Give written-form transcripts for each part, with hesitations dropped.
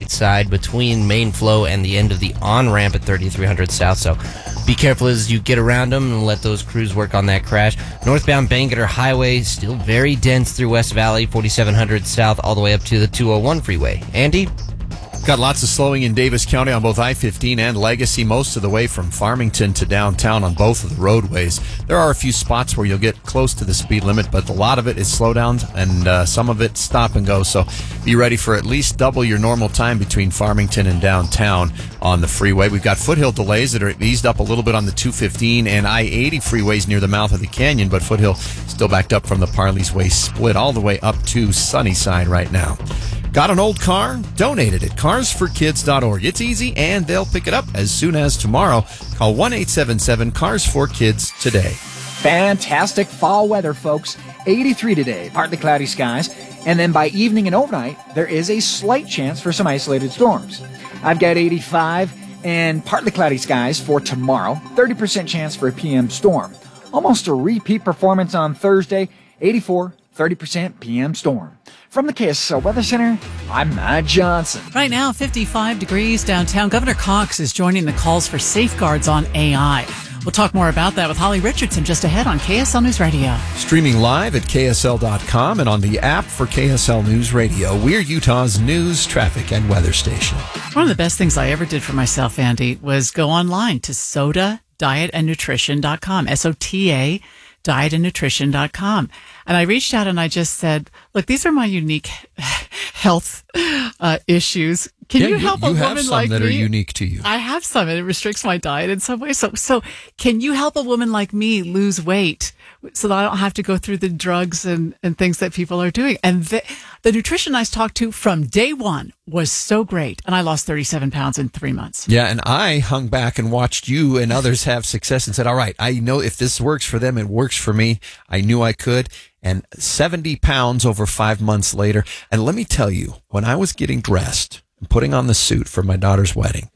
right side between main flow and the end of the on-ramp at 3300 South. So be careful as you get around them and let those crews work on that crash. Northbound Bangerter Highway, still very dense through West Valley, 4700 South, all the way up to the 201 freeway. Andy? Got lots of slowing in Davis County on both I-15 and Legacy, most of the way from Farmington to downtown on both of the roadways. There are a few spots where you'll get close to the speed limit, but a lot of it is slowdowns and some of it stop and go. So be ready for at least double your normal time between Farmington and downtown on the freeway. We've got foothill delays that are eased up a little bit on the 215 and I-80 freeways near the mouth of the canyon, but foothill still backed up from the Parley's Way split all the way up to Sunnyside right now. Got an old car? Donate it at carsforkids.org. It's easy, and they'll pick it up as soon as tomorrow. Call 1-877-CARS-4-KIDS today. Fantastic fall weather, folks. 83 today, partly cloudy skies. And then by evening and overnight, there is a slight chance for some isolated storms. I've got 85 and partly cloudy skies for tomorrow. 30% chance for a PM storm. Almost a repeat performance on Thursday. 84, 30% PM storm. From the KSL Weather Center, I'm Matt Johnson. Right now, 55 degrees downtown. Governor Cox is joining the calls for safeguards on AI. We'll talk more about that with Holly Richardson just ahead on KSL News Radio. Streaming live at KSL.com and on the app for KSL News Radio. We're Utah's news, traffic, and weather station. One of the best things I ever did for myself, Andy, was go online to SOTA.dietandnutrition.com. SOTA dietandnutrition.com. And I reached out and I just said, look, these are my unique health issues. Can you help a woman like me? You have some that are unique to you. I have some, and it restricts my diet in some ways. So can you help a woman like me lose weight so that I don't have to go through the drugs and things that people are doing? And the nutritionists I talked to from day one was so great. And I lost 37 pounds in 3 months. Yeah, and I hung back and watched you and others have success and said, all right, I know if this works for them, it works for me. I knew I could. And 70 pounds over 5 months later. And let me tell you, when I was getting dressed and putting on the suit for my daughter's wedding,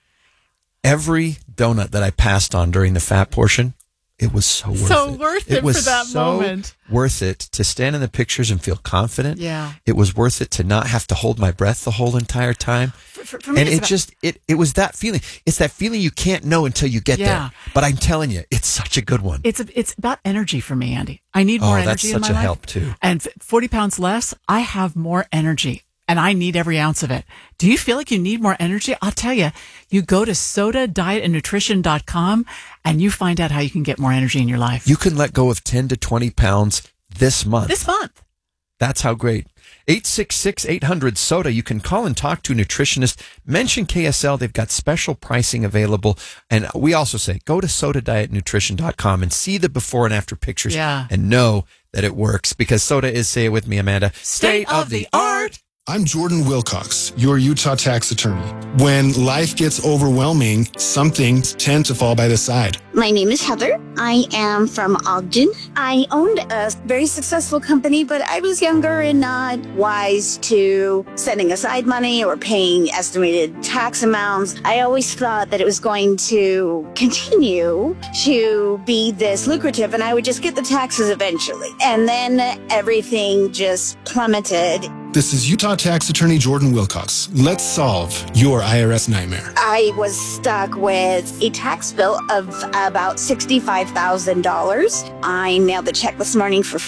every donut that I passed on during the fat portion, it was so worth it. So worth it for that moment. Worth it to stand in the pictures and feel confident. Yeah. It was worth it to not have to hold my breath the whole entire time. For me, and it was that feeling. It's that feeling you can't know until you get there. But I'm telling you, it's such a good one. It's about energy for me, Andy. I need more energy in my life. That's such a help too. And 40 pounds less, I have more energy. And I need every ounce of it. Do you feel like you need more energy? I'll tell you, you go to SOTAdietandnutrition.com and you find out how you can get more energy in your life. You can let go of 10 to 20 pounds this month. This month. That's how great. 866-800-SOTA. You can call and talk to a nutritionist. Mention KSL. They've got special pricing available. And we also say, go to SOTAdietandnutrition.com and see the before and after pictures and know that it works. Because SOTA is, say it with me, Amanda, state of the art. I'm Jordan Wilcox, your Utah tax attorney. When life gets overwhelming, some things tend to fall by the side. My name is Heather. I am from Ogden. I owned a very successful company, but I was younger and not wise to setting aside money or paying estimated tax amounts. I always thought that it was going to continue to be this lucrative and I would just get the taxes eventually. And then everything just plummeted. This is Utah tax attorney Jordan Wilcox. Let's solve your IRS nightmare. I was stuck with a tax bill of about $65,000. I mailed the check this morning for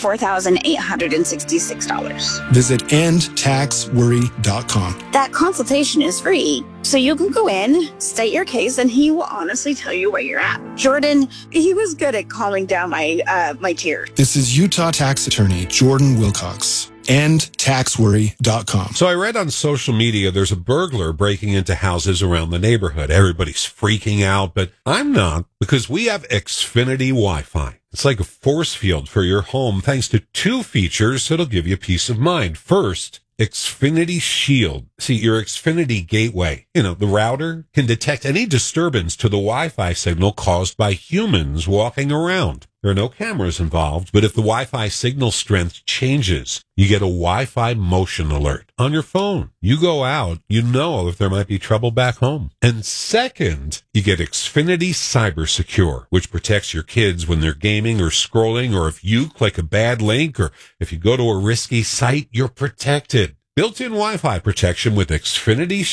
$4,866. Visit endtaxworry.com. That consultation is free, so you can go in, state your case, and he will honestly tell you where you're at. Jordan, he was good at calming down my tears. This is Utah tax attorney Jordan Wilcox. endtaxworry.com. So I read on social media there's a burglar breaking into houses around the neighborhood. Everybody's freaking out, but I'm not, because we have Xfinity Wi-Fi. It's like a force field for your home thanks to two features that'll give you peace of mind. First, Xfinity Shield. See, your Xfinity gateway, the router can detect any disturbance to the Wi-Fi signal caused by humans walking around. There are no cameras involved, but if the Wi-Fi signal strength changes, you get a Wi-Fi motion alert on your phone. You go out, you know if there might be trouble back home. And second, you get Xfinity Cyber Secure, which protects your kids when they're gaming or scrolling, or if you click a bad link, or if you go to a risky site, you're protected. Built-in Wi-Fi protection with Xfinity